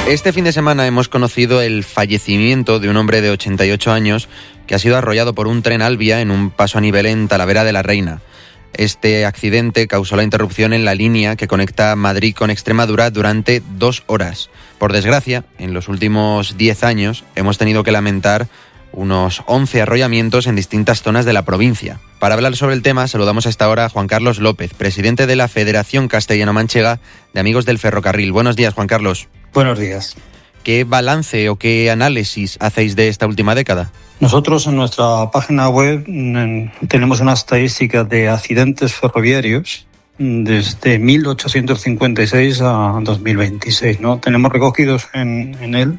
Este fin de semana hemos conocido el fallecimiento de un hombre de 88 años que ha sido arrollado por un tren Alvia en un paso a nivel en Talavera de la Reina. Este accidente causó la interrupción en la línea que conecta Madrid con Extremadura durante 2 horas. Por desgracia, en los últimos 10 años hemos tenido que lamentar unos 11 arrollamientos en distintas zonas de la provincia. Para hablar sobre el tema, saludamos a esta hora a Juan Carlos López, presidente de la Federación Castellano-Manchega de Amigos del Ferrocarril. Buenos días, Juan Carlos. Buenos días. ¿Qué balance o qué análisis hacéis de esta última década? Nosotros en nuestra página web tenemos una estadística de accidentes ferroviarios desde 1856 a 2026, ¿no? Tenemos recogidos en él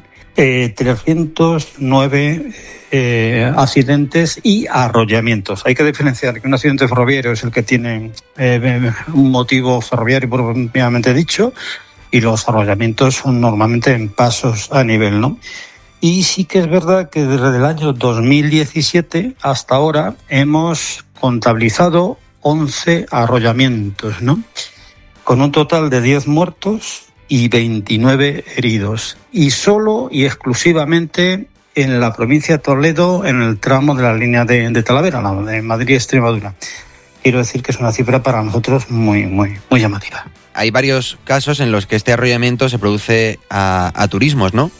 309 accidentes y arrollamientos. Hay que diferenciar que un accidente ferroviario es el que tiene un motivo ferroviario propiamente dicho, y los arrollamientos son normalmente en pasos a nivel, ¿no? Y sí que es verdad que desde el año 2017 hasta ahora hemos contabilizado 11 arrollamientos, ¿no? Con un total de 10 muertos y 29 heridos. Y solo y exclusivamente en la provincia de Toledo, en el tramo de la línea de Talavera, la de Madrid-Extremadura. Quiero decir que es una cifra para nosotros muy llamativa. Hay varios casos en los que este arrollamiento se produce a turismos, ¿no?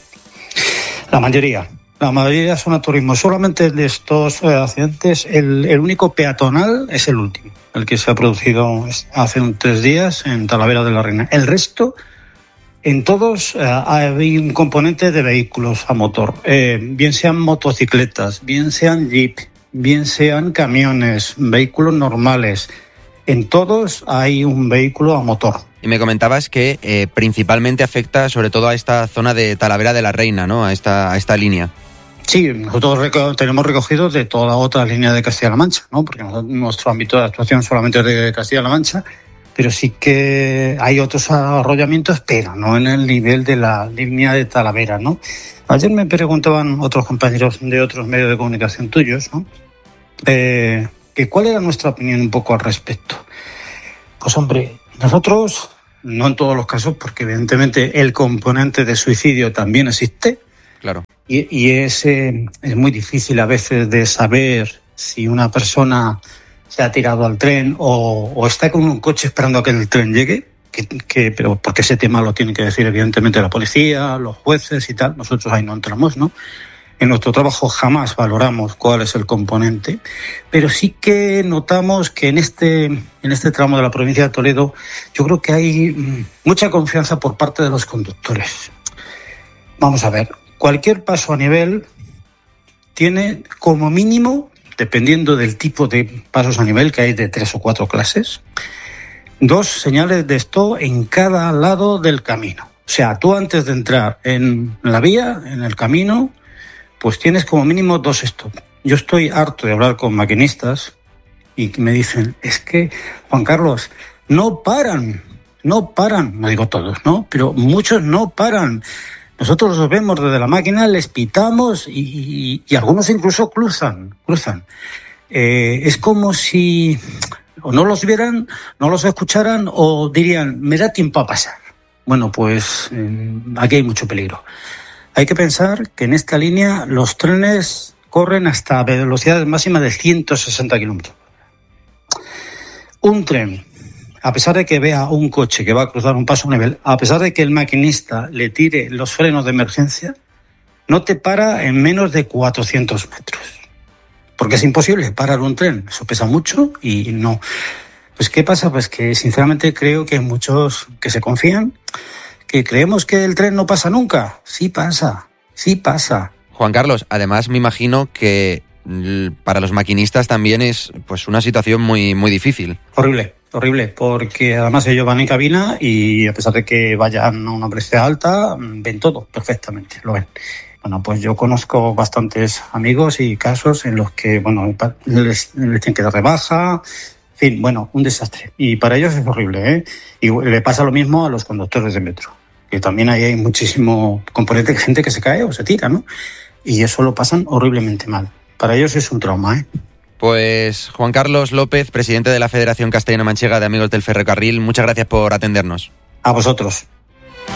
La mayoría son a turismo. Solamente de estos accidentes, el único peatonal es el último, el que se ha producido hace 3 días en Talavera de la Reina. El resto, en todos hay un componente de vehículos a motor, bien sean motocicletas, bien sean jeep, bien sean camiones, vehículos normales. En todos hay un vehículo a motor. Y me comentabas que principalmente afecta sobre todo a esta zona de Talavera de la Reina, ¿no? A esta línea. Sí, nosotros tenemos recogido de toda la otra línea de Castilla-La Mancha, ¿no? Porque nuestro ámbito de actuación solamente es de Castilla-La Mancha, pero sí que hay otros arrollamientos, pero no en el nivel de la línea de Talavera, ¿no? Ayer me preguntaban otros compañeros de otros medios de comunicación tuyos, ¿no? Que cuál era nuestra opinión un poco al respecto. Pues hombre, nosotros, no en todos los casos, porque evidentemente el componente de suicidio también existe. Claro. Y es muy difícil a veces de saber si una persona se ha tirado al tren o está con un coche esperando a que el tren llegue, pero porque ese tema lo tiene que decir evidentemente la policía, los jueces y tal. Nosotros ahí no entramos, ¿no? En nuestro trabajo jamás valoramos cuál es el componente, pero sí que notamos que en este tramo de la provincia de Toledo yo creo que hay mucha confianza por parte de los conductores. Vamos a ver, cualquier paso a nivel tiene como mínimo, dependiendo del tipo de pasos a nivel, que hay de 3 o 4 clases, 2 señales de stop en cada lado del camino. O sea, tú antes de entrar en la vía, en el camino, pues tienes como mínimo 2 stops. Yo estoy harto de hablar con maquinistas y me dicen, es que, Juan Carlos, no paran, no paran, todos, ¿no? Pero muchos no paran. Nosotros los vemos desde la máquina, les pitamos y algunos incluso cruzan. Es como si o no los vieran, no los escucharan o dirían, me da tiempo a pasar. Bueno, pues aquí hay mucho peligro. Hay que pensar que en esta línea los trenes corren hasta velocidades máximas de 160 kilómetros. Un tren, a pesar de que vea un coche que va a cruzar un paso a nivel, a pesar de que el maquinista le tire los frenos de emergencia, no te para en menos de 400 metros. Porque es imposible parar un tren. Eso pesa mucho y no. Pues ¿qué pasa? Pues que sinceramente creo que hay muchos que se confían, que creemos que el tren no pasa nunca. Sí pasa. Juan Carlos, además me imagino que para los maquinistas también es pues una situación muy difícil. Horrible, porque además ellos van en cabina y a pesar de que vayan a una velocidad alta, ven todo perfectamente, lo ven. Bueno, pues yo conozco bastantes amigos y casos en los que, les tienen que dar rebaja, en fin, un desastre. Y para ellos es horrible, ¿eh? Y le pasa lo mismo a los conductores de metro, que también ahí hay muchísimo componente de gente que se cae o se tira, ¿no? Y eso lo pasan horriblemente mal. Para ellos es un trauma, ¿eh? Pues Juan Carlos López, presidente de la Federación Castellano-Manchega de Amigos del Ferrocarril, muchas gracias por atendernos. A vosotros.